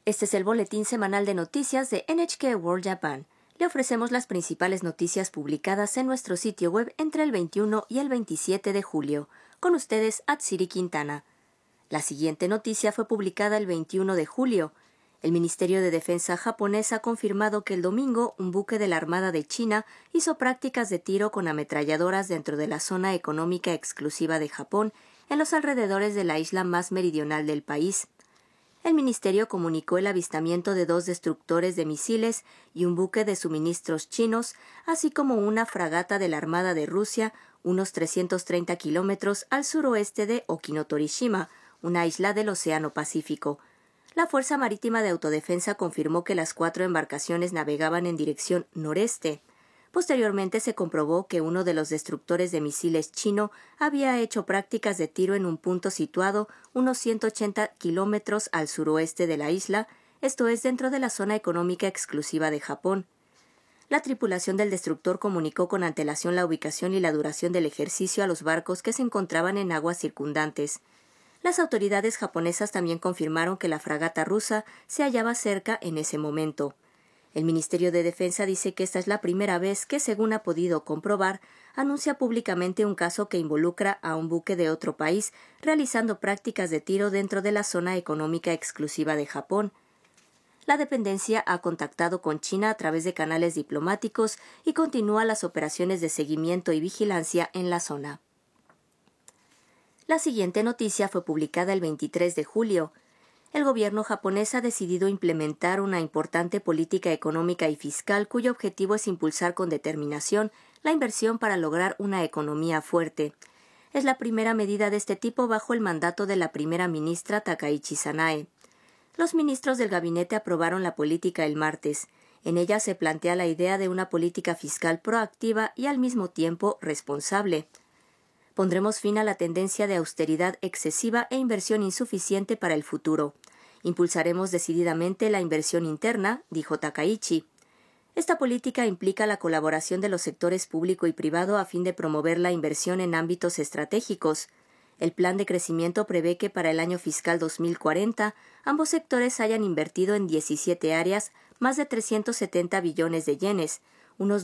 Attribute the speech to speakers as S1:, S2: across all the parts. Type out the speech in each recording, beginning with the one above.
S1: Este es el boletín semanal de noticias de NHK World Japan. Le ofrecemos las principales noticias publicadas en nuestro sitio web entre el 21 y el 27 de julio. Con ustedes, Atsiri Quintana. La siguiente noticia fue publicada el 21 de julio. El Ministerio de Defensa japonés ha confirmado que el domingo un buque de la Armada de China hizo prácticas de tiro con ametralladoras dentro de la zona económica exclusiva de Japón, en los alrededores de la isla más meridional del país. El ministerio comunicó el avistamiento de 2 destructores de misiles y un buque de suministros chinos, así como una fragata de la Armada de Rusia, unos 330 kilómetros al suroeste de Okinotorishima, una isla del Océano Pacífico. La Fuerza Marítima de Autodefensa confirmó que las 4 embarcaciones navegaban en dirección noreste. Posteriormente se comprobó que uno de los destructores de misiles chino había hecho prácticas de tiro en un punto situado unos 180 kilómetros al suroeste de la isla, esto es dentro de la zona económica exclusiva de Japón. La tripulación del destructor comunicó con antelación la ubicación y la duración del ejercicio a los barcos que se encontraban en aguas circundantes. Las autoridades japonesas también confirmaron que la fragata rusa se hallaba cerca en ese momento. El Ministerio de Defensa dice que esta es la primera vez que, según ha podido comprobar, anuncia públicamente un caso que involucra a un buque de otro país realizando prácticas de tiro dentro de la zona económica exclusiva de Japón. La dependencia ha contactado con China a través de canales diplomáticos y continúa las operaciones de seguimiento y vigilancia en la zona. La siguiente noticia fue publicada el 23 de julio. El gobierno japonés ha decidido implementar una importante política económica y fiscal cuyo objetivo es impulsar con determinación la inversión para lograr una economía fuerte. Es la primera medida de este tipo bajo el mandato de la primera ministra Takaichi Sanae. Los ministros del gabinete aprobaron la política el martes. En ella se plantea la idea de una política fiscal proactiva y al mismo tiempo responsable. Pondremos fin a la tendencia de austeridad excesiva e inversión insuficiente para el futuro. Impulsaremos decididamente la inversión interna, dijo Takaichi. Esta política implica la colaboración de los sectores público y privado a fin de promover la inversión en ámbitos estratégicos. El plan de crecimiento prevé que para el año fiscal 2040 ambos sectores hayan invertido en 17 áreas más de 370 billones de yenes, unos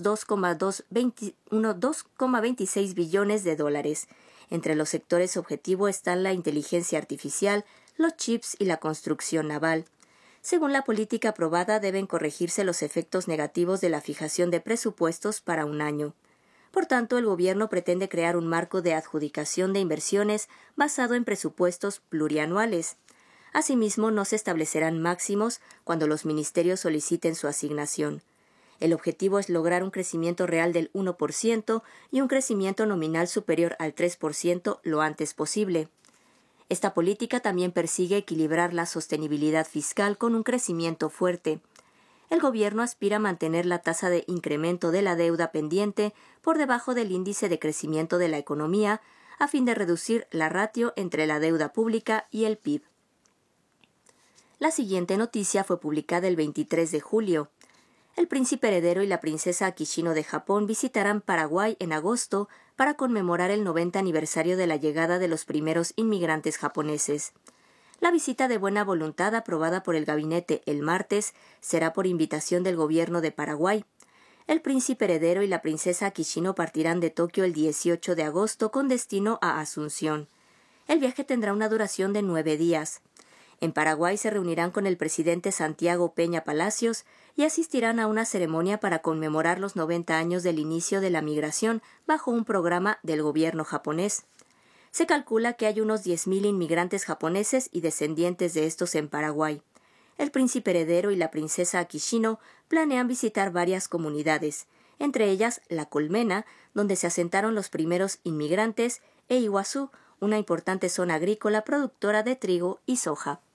S1: 2,26 billones de dólares. Entre los sectores objetivo están la inteligencia artificial, los chips y la construcción naval. Según la política aprobada, deben corregirse los efectos negativos de la fijación de presupuestos para un año. Por tanto, el gobierno pretende crear un marco de adjudicación de inversiones basado en presupuestos plurianuales. Asimismo, no se establecerán máximos cuando los ministerios soliciten su asignación. El objetivo es lograr un crecimiento real del 1% y un crecimiento nominal superior al 3% lo antes posible. Esta política también persigue equilibrar la sostenibilidad fiscal con un crecimiento fuerte. El gobierno aspira a mantener la tasa de incremento de la deuda pendiente por debajo del índice de crecimiento de la economía, a fin de reducir la ratio entre la deuda pública y el PIB. La siguiente noticia fue publicada el 23 de julio. El príncipe heredero y la princesa Akishino de Japón visitarán Paraguay en agosto para conmemorar el 90 aniversario de la llegada de los primeros inmigrantes japoneses. La visita de buena voluntad aprobada por el gabinete el martes será por invitación del gobierno de Paraguay. El príncipe heredero y la princesa Akishino partirán de Tokio el 18 de agosto con destino a Asunción. El viaje tendrá una duración de 9 días. En Paraguay se reunirán con el presidente Santiago Peña Palacios y asistirán a una ceremonia para conmemorar los 90 años del inicio de la migración bajo un programa del gobierno japonés. Se calcula que hay unos 10.000 inmigrantes japoneses y descendientes de estos en Paraguay. El príncipe heredero y la princesa Akishino planean visitar varias comunidades, entre ellas La Colmena, donde se asentaron los primeros inmigrantes, e Iguazú, una importante zona agrícola productora de trigo y soja.